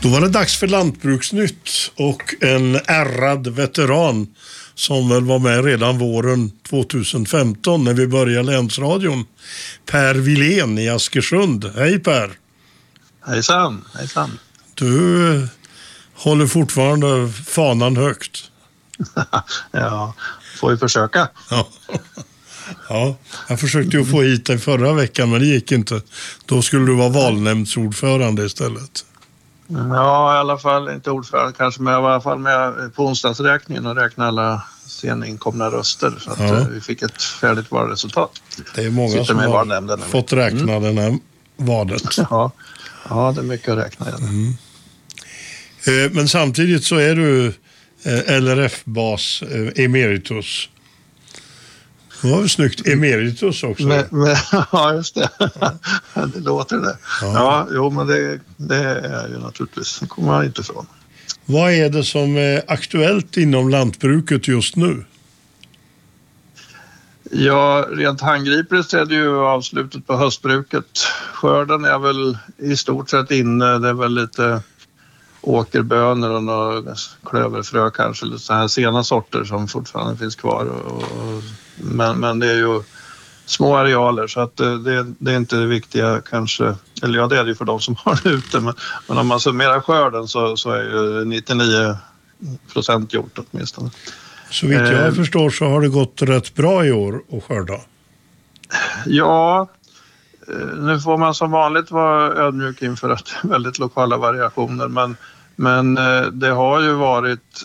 Då var det dags för Lantbruksnytt och en ärrad veteran som väl var med redan våren 2015 när vi började länsradion. Per Wilén i Askersund. Hej Per! Hejsan, hejsan. Du håller fortfarande fanan högt. Ja, får vi försöka. Ja, jag försökte ju få hit dig förra veckan men det gick inte. Då skulle du vara valnämndsordförande istället. Ja, i alla fall inte ordförande kanske, men jag var i alla fall med på onsdagsräkningen och räknade alla sen inkomna röster så att vi fick ett färdigt valresultat. Det är många som har fått räkna den här valet. Ja, det är mycket att räkna. Men samtidigt så är du LRF-bas emeritus. Det var ju snyggt emeritus också. Ja, just det. Det låter det. Ja, jo, men det är ju naturligtvis. Det kommer man inte ifrån. Vad är det som är aktuellt inom lantbruket just nu? Ja, rent handgripligt är det ju avslutet på höstbruket. Skörden är väl i stort sett inne. Det är väl lite åkerbönor och några klöverfrö kanske. Lite så här sena sorter som fortfarande finns kvar. Men det är ju små arealer så att det är inte det viktiga kanske. Eller ja, det är det ju för de som har det ute. Men om man summerar skörden så är ju 99% gjort åtminstone. Så vitt jag förstår så har det gått rätt bra i år att skörda. Ja, nu får man som vanligt vara ödmjuk inför att väldigt lokala variationer. Men det har ju varit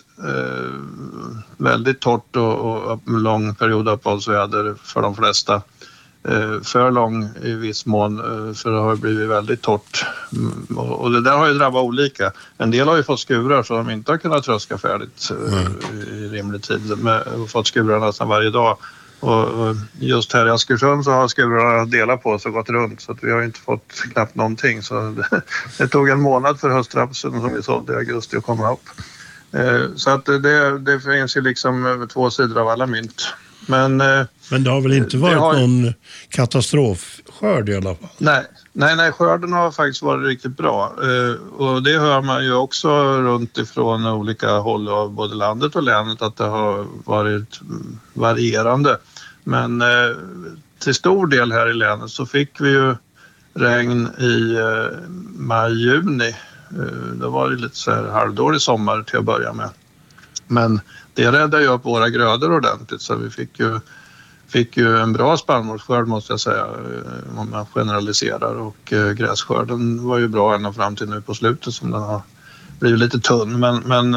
väldigt torrt och lång period av uppehållsväder för de flesta. För lång i viss mån, för det har blivit väldigt torrt. Och det där har ju drabbat olika. En del har ju fått skurar så de inte har kunnat tröska färdigt i rimlig tid. Och fått skurar nästan varje dag. Och just här i Askersund så har skurarna delat på sig och gått runt så att vi har inte fått knappt någonting. Så det tog en månad för höstrapsen som vi sålde i augusti att komma upp. Så att det finns ju liksom två sidor av alla mynt. Men det har väl inte varit någon katastrofskörd i alla fall? Nej, skörden har faktiskt varit riktigt bra. Och det hör man ju också runt ifrån olika håll av både landet och länet att det har varit varierande. Men till stor del här i länet så fick vi ju regn i maj-juni. Det var ju lite så här halvdålig sommar till att börja med. Men det räddade ju upp våra grödor ordentligt så vi fick ju en bra spannmålsskörd måste jag säga om man generaliserar och grässkörden var ju bra ända fram till nu på slutet som den har blivit lite tunn men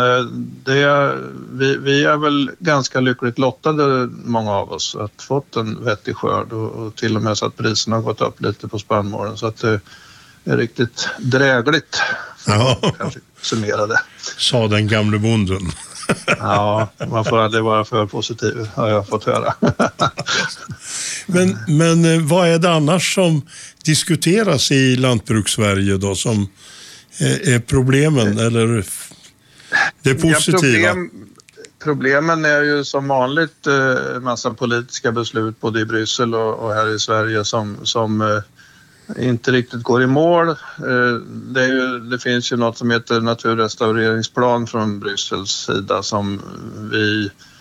vi är väl ganska lyckligt lottade många av oss att fått en vettig skörd och till och med så att priserna har gått upp lite på spannmålen så att det är riktigt drägligt kanske summera det. Sa den gamle bonden. Ja, man får aldrig vara för positiv har jag fått höra. Men vad är det annars som diskuteras i Lantbrukssverige då som är problemen eller det positiva? Problemen är ju som vanligt massa politiska beslut både i Bryssel och här i Sverige som inte riktigt går i mål. Det finns ju något som heter naturrestaureringsplan från Bryssels sida som vi